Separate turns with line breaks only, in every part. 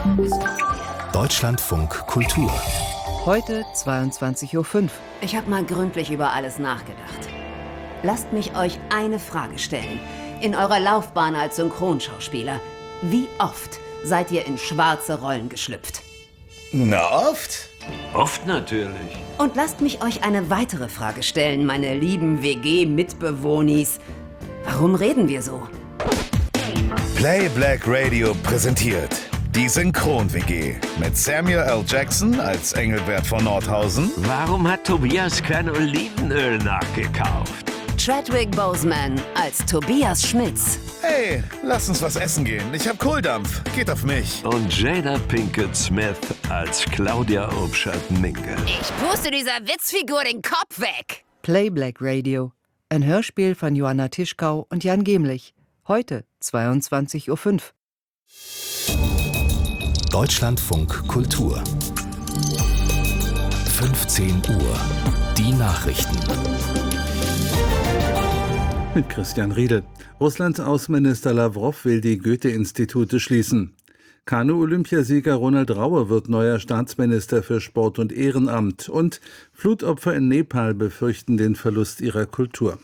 Deutschlandfunk Kultur.
Heute 22:05 Uhr.
Ich habe mal gründlich über alles nachgedacht. Lasst mich euch eine Frage stellen. In eurer Laufbahn als Synchronschauspieler, wie oft seid ihr in schwarze Rollen geschlüpft?
Na, oft?
Oft natürlich.
Und lasst mich euch eine weitere Frage stellen, meine lieben WG-Mitbewohnis. Warum reden wir so?
Play Black Radio präsentiert die Synchron-WG mit Samuel L. Jackson als Engelbert von Nordhausen.
Warum hat Tobias kein Olivenöl nachgekauft?
Chadwick Boseman als Tobias Schmitz.
Hey, lass uns was essen gehen. Ich hab Kohldampf. Geht auf mich.
Und Jada Pinkett Smith als Claudia Obschat-Minge.
Ich puste dieser Witzfigur den Kopf weg.
Play Black Radio. Ein Hörspiel von Joanna Tischkau und Jan Gemlich. Heute 22:05 Uhr.
Deutschlandfunk Kultur. 15 Uhr. Die Nachrichten.
Mit Christian Riedel. Russlands Außenminister Lawrow will die Goethe-Institute schließen. Kanu-Olympiasieger Ronald Raue wird neuer Staatsminister für Sport und Ehrenamt. Und Flutopfer in Nepal befürchten den Verlust ihrer Kultur.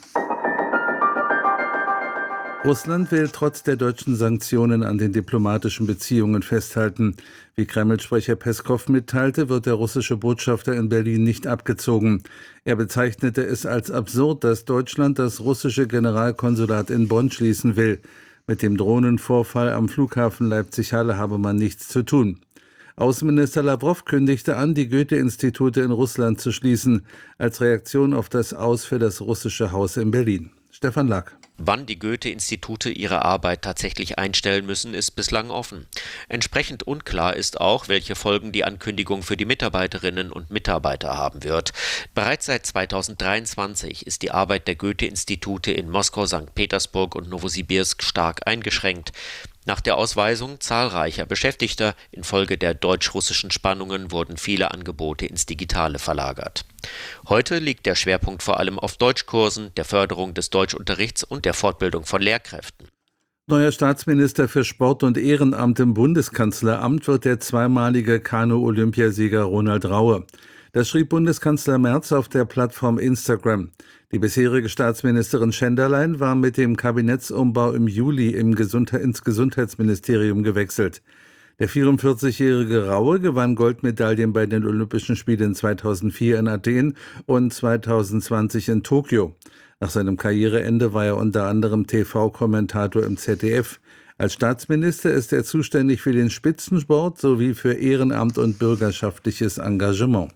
Russland will trotz der deutschen Sanktionen an den diplomatischen Beziehungen festhalten. Wie Kreml-Sprecher Peskow mitteilte, wird der russische Botschafter in Berlin nicht abgezogen. Er bezeichnete es als absurd, dass Deutschland das russische Generalkonsulat in Bonn schließen will. Mit dem Drohnenvorfall am Flughafen Leipzig-Halle habe man nichts zu tun. Außenminister Lawrow kündigte an, die Goethe-Institute in Russland zu schließen, als Reaktion auf das Aus für das russische Haus in Berlin. Stefan Lack.
Wann die Goethe-Institute ihre Arbeit tatsächlich einstellen müssen, ist bislang offen. Entsprechend unklar ist auch, welche Folgen die Ankündigung für die Mitarbeiterinnen und Mitarbeiter haben wird. Bereits seit 2023 ist die Arbeit der Goethe-Institute in Moskau, St. Petersburg und Nowosibirsk stark eingeschränkt. Nach der Ausweisung zahlreicher Beschäftigter infolge der deutsch-russischen Spannungen wurden viele Angebote ins Digitale verlagert. Heute liegt der Schwerpunkt vor allem auf Deutschkursen, der Förderung des Deutschunterrichts und der Fortbildung von Lehrkräften.
Neuer Staatsminister für Sport und Ehrenamt im Bundeskanzleramt wird der zweimalige Kanu-Olympiasieger Ronald Raue. Das schrieb Bundeskanzler Merz auf der Plattform Instagram. Die bisherige Staatsministerin Schenderlein war mit dem Kabinettsumbau im Juli ins Gesundheitsministerium gewechselt. Der 44-jährige Raue gewann Goldmedaillen bei den Olympischen Spielen 2004 in Athen und 2020 in Tokio. Nach seinem Karriereende war er unter anderem TV-Kommentator im ZDF. Als Staatsminister ist er zuständig für den Spitzensport sowie für Ehrenamt und bürgerschaftliches Engagement.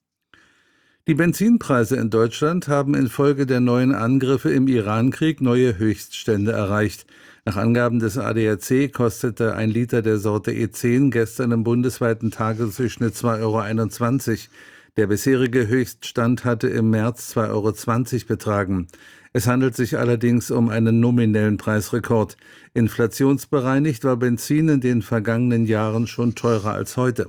Die Benzinpreise in Deutschland haben infolge der neuen Angriffe im Irankrieg neue Höchststände erreicht. Nach Angaben des ADAC kostete ein Liter der Sorte E10 gestern im bundesweiten Tagesdurchschnitt 2,21 €. Der bisherige Höchststand hatte im März 2,20 € betragen. Es handelt sich allerdings um einen nominellen Preisrekord. Inflationsbereinigt war Benzin in den vergangenen Jahren schon teurer als heute.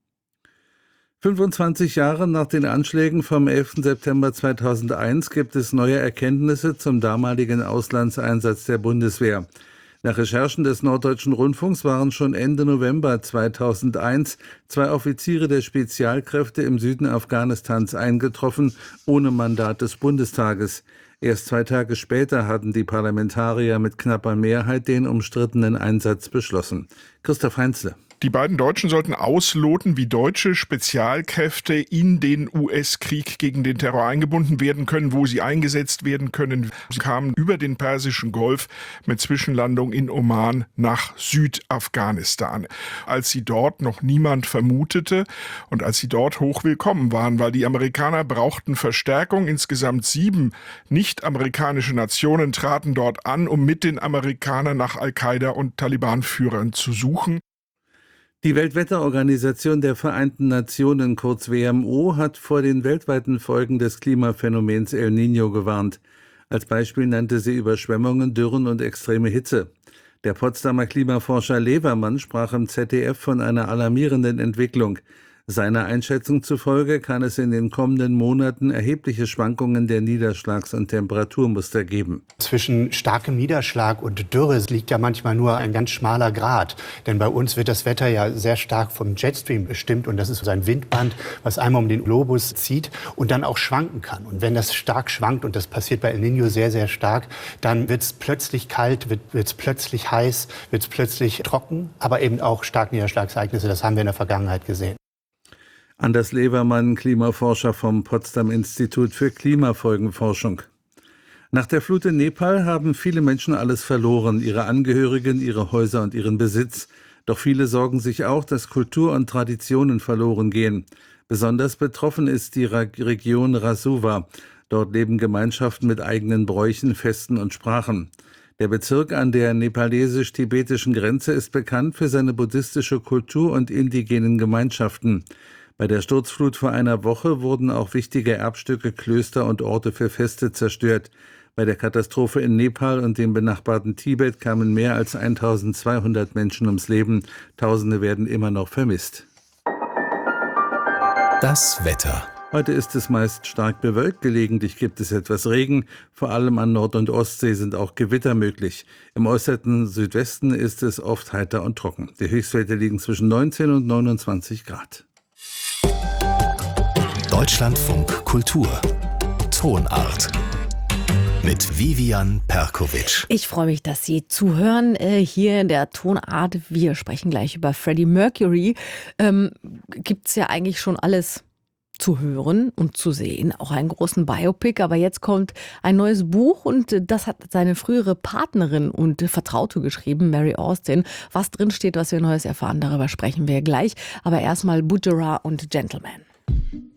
25 Jahre nach den Anschlägen vom 11. September 2001 gibt es neue Erkenntnisse zum damaligen Auslandseinsatz der Bundeswehr. Nach Recherchen des Norddeutschen Rundfunks waren schon Ende November 2001 2 Offiziere der Spezialkräfte im Süden Afghanistans eingetroffen, ohne Mandat des Bundestages. Erst 2 Tage später hatten die Parlamentarier mit knapper Mehrheit den umstrittenen Einsatz beschlossen. Christoph Heinzle.
Die beiden Deutschen sollten ausloten, wie deutsche Spezialkräfte in den US-Krieg gegen den Terror eingebunden werden können, wo sie eingesetzt werden können. Sie kamen über den Persischen Golf mit Zwischenlandung in Oman nach Südafghanistan. Als sie dort noch niemand vermutete und als sie dort hochwillkommen waren, weil die Amerikaner brauchten Verstärkung. Insgesamt 7 nicht-amerikanische Nationen traten dort an, um mit den Amerikanern nach Al-Qaida und Taliban-Führern zu suchen.
Die Weltwetterorganisation der Vereinten Nationen, kurz WMO, hat vor den weltweiten Folgen des Klimaphänomens El Niño gewarnt. Als Beispiel nannte sie Überschwemmungen, Dürren und extreme Hitze. Der Potsdamer Klimaforscher Levermann sprach im ZDF von einer alarmierenden Entwicklung. Seiner Einschätzung zufolge kann es in den kommenden Monaten erhebliche Schwankungen der Niederschlags- und Temperaturmuster geben.
Zwischen starkem Niederschlag und Dürre liegt ja manchmal nur ein ganz schmaler Grat. Denn bei uns wird das Wetter ja sehr stark vom Jetstream bestimmt. Und das ist so ein Windband, was einmal um den Globus zieht und dann auch schwanken kann. Und wenn das stark schwankt, und das passiert bei El Niño sehr, sehr stark, dann wird es plötzlich kalt, wird es plötzlich heiß, wird es plötzlich trocken, aber eben auch Starkniederschlagsereignisse. Das haben wir in der Vergangenheit gesehen.
Anders Levermann, Klimaforscher vom Potsdam Institut für Klimafolgenforschung. Nach der Flut in Nepal haben viele Menschen alles verloren, ihre Angehörigen, ihre Häuser und ihren Besitz. Doch viele sorgen sich auch, dass Kultur und Traditionen verloren gehen. Besonders betroffen ist die Region Rasuwa. Dort leben Gemeinschaften mit eigenen Bräuchen, Festen und Sprachen. Der Bezirk an der nepalesisch-tibetischen Grenze ist bekannt für seine buddhistische Kultur und indigenen Gemeinschaften. Bei der Sturzflut vor einer Woche wurden auch wichtige Erbstücke, Klöster und Orte für Feste zerstört. Bei der Katastrophe in Nepal und dem benachbarten Tibet kamen mehr als 1200 Menschen ums Leben. Tausende werden immer noch vermisst.
Das Wetter.
Heute ist es meist stark bewölkt, gelegentlich gibt es etwas Regen. Vor allem an Nord- und Ostsee sind auch Gewitter möglich. Im äußersten Südwesten ist es oft heiter und trocken. Die Höchstwerte liegen zwischen 19 und 29 Grad.
Deutschlandfunk Kultur. Tonart. Mit Vivian Perkovic.
Ich freue mich, dass Sie zuhören hier in der Tonart. Wir sprechen gleich über Freddie Mercury. Gibt es ja eigentlich schon alles zu hören und zu sehen, auch einen großen Biopic. Aber jetzt kommt ein neues Buch und das hat seine frühere Partnerin und Vertraute geschrieben, Mary Austin. Was drin steht, was wir Neues erfahren, darüber sprechen wir gleich. Aber erstmal Butera und Gentleman.